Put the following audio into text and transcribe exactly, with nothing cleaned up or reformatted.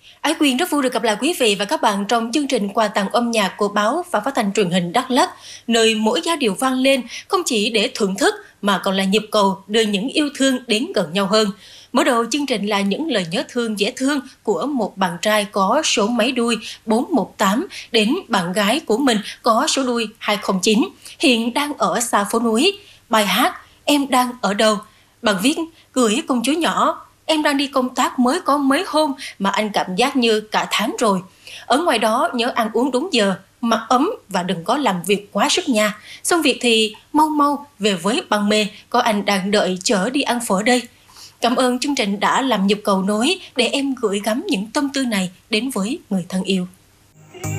Ái Quyên rất vui được gặp lại quý vị và các bạn trong chương trình quà tặng âm nhạc của báo và phát thanh truyền hình Đắk Lắk, nơi mỗi giai điệu vang lên không chỉ để thưởng thức mà còn là nhịp cầu đưa những yêu thương đến gần nhau hơn. Mở đầu chương trình là những lời nhớ thương dễ thương của một bạn trai có số máy đuôi bốn một tám đến bạn gái của mình có số đuôi hai không chín, hiện đang ở xa phố núi. Bài hát Em đang ở đâu? Bạn viết gửi công chúa nhỏ. Em đang đi công tác mới có mấy hôm mà anh cảm giác như cả tháng rồi. Ở ngoài đó nhớ ăn uống đúng giờ, mặc ấm và đừng có làm việc quá sức nha. Xong việc thì mau mau về với băng mê, có anh đang đợi chở đi ăn phở đây. Cảm ơn chương trình đã làm nhịp cầu nối để em gửi gắm những tâm tư này đến với người thân yêu.